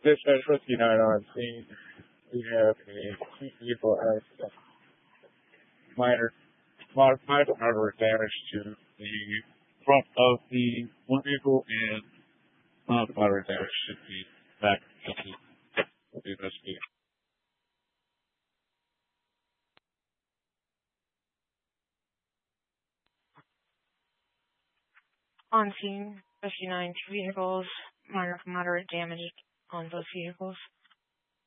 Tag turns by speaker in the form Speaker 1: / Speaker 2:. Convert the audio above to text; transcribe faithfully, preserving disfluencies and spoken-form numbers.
Speaker 1: This is fifty-nine on scene. We have a two vehicle has minor, modified moderate damage to the front of the one vehicle and mild moderate damage to the back of the investigator.
Speaker 2: On scene, fifty-nine, two vehicles, minor to moderate damage on both vehicles.